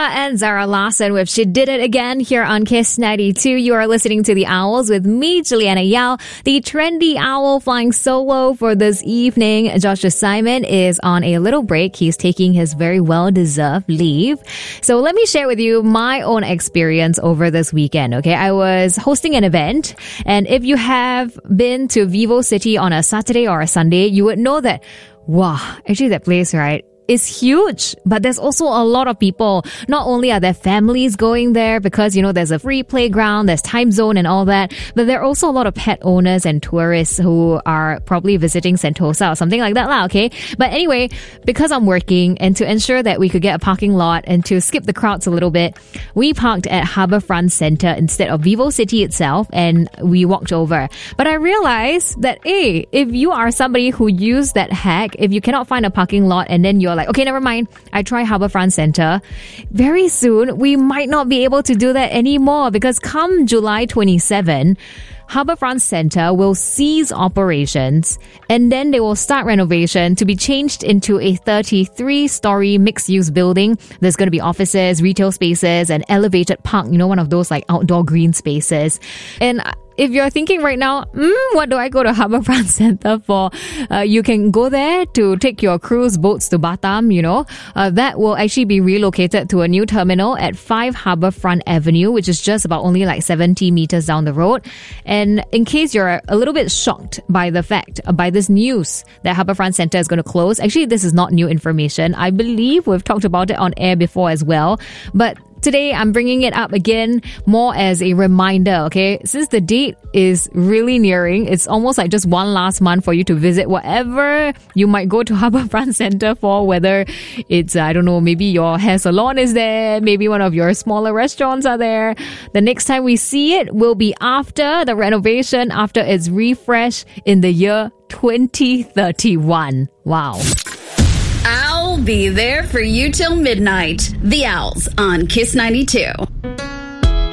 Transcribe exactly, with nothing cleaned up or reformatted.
and Zara Larson with She Did It Again here on Kiss ninety-two. You are listening to The Owls with me, Juliana Yao, the trendy owl flying solo for this evening. Joshua Simon is on a little break. He's taking his very well-deserved leave. So let me share with you my own experience over this weekend, okay? I was hosting an event, and if you have been to Vivo City on a Saturday or a Sunday, you would know that, wow, actually that place, right, is huge, but there's also a lot of people. Not only are there families going there because, you know, there's a free playground, there's time zone and all that, but there are also a lot of pet owners and tourists who are probably visiting Sentosa or something like that lah, okay? But anyway, because I'm working and to ensure that we could get a parking lot and to skip the crowds a little bit, we parked at Harbourfront Centre instead of Vivo City itself, and we walked over. But I realized that, hey, if you are somebody who used that hack, if you cannot find a parking lot and then you're like, okay, never mind, I try Harbourfront Centre, very soon we might not be able to do that anymore, because come July twenty-seventh, Harbourfront Centre will cease operations and then they will start renovation to be changed into a thirty-three story mixed-use building. There's going to be offices, retail spaces, and elevated park, you know, one of those like outdoor green spaces. And if you're thinking right now, mm, what do I go to Harbourfront Centre for? Uh, you can go there to take your cruise boats to Batam, you know. Uh, that will actually be relocated to a new terminal at five Harbourfront Avenue, which is just about only like seventy meters down the road. And in case you're a little bit shocked by the fact, uh, by this news that Harbourfront Centre is going to close, actually this is not new information. I believe we've talked about it on air before as well. But today, I'm bringing it up again more as a reminder, okay? Since the date is really nearing, it's almost like just one last month for you to visit whatever you might go to Harbourfront Centre for, whether it's, I don't know, maybe your hair salon is there, maybe one of your smaller restaurants are there. The next time we see it will be after the renovation, after its refresh in the year twenty thirty-one. Wow. I'll be there for you till midnight. The Owls on Kiss ninety-two.